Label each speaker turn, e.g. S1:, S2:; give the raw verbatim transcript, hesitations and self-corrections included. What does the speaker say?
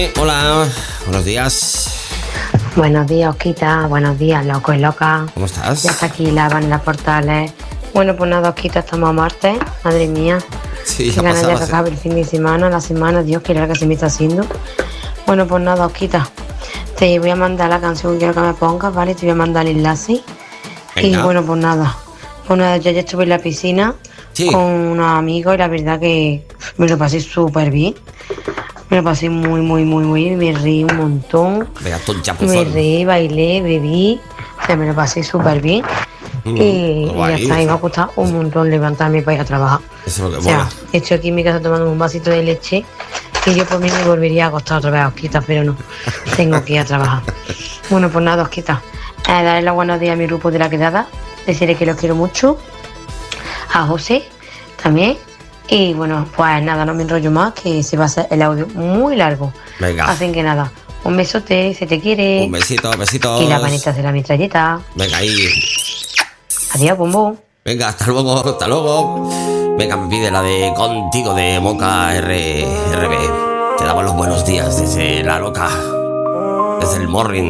S1: Hola, buenos días.
S2: Buenos días, Osquita. Buenos días, loco y loca.
S1: ¿Cómo estás?
S2: Ya está aquí la Vanessa Portales. Bueno, pues nada, Osquita, estamos a martes. Madre mía.
S1: Sí,
S2: Qué
S1: ya
S2: ganas ya
S1: pasaba.
S2: que
S1: ¿Sí?
S2: acabe el fin de semana, la semana. Dios, qué larga se me está haciendo. Bueno, pues nada, Osquita. Te voy a mandar la canción que quiero que me pongas, ¿vale? Te voy a mandar el enlace. Y
S1: Venga.
S2: bueno, pues nada. Pues nada, yo ya estuve en la piscina
S1: Sí.
S2: con unos amigos y la verdad que me lo pasé súper bien. Me lo pasé muy, muy, muy, muy bien. Me reí un montón.
S1: Venga, tú un
S2: Me
S1: chapuzón.
S2: reí, bailé, bebí. O sea, me lo pasé súper bien.
S1: Mm,
S2: y, y ya
S1: guay,
S2: está. Y me
S1: eso.
S2: ha costado un montón levantarme para ir a trabajar.
S1: Eso es lo que
S2: O sea,
S1: mola.
S2: estoy aquí en mi casa tomando un vasito de leche. Y yo por mí me volvería a acostar otra vez a Osquita, pero no. Tengo que ir a trabajar. Bueno, pues nada, Osquita. Eh, darle los buenos días a mi grupo de la quedada. Decirle que los quiero mucho. A José también. Y bueno, pues nada, no me enrollo más, que se va a hacer el audio muy largo.
S1: Venga.
S2: Así que nada, un besote, se te quiere.
S1: Un besito, besitos.
S2: Y la manita de la metralleta.
S1: Venga, ahí.
S2: Adiós, bombo.
S1: Venga, hasta luego, hasta luego. Venga, me pide la de Contigo de Moca R R B. Te damos los buenos días desde la loca. Desde el morning.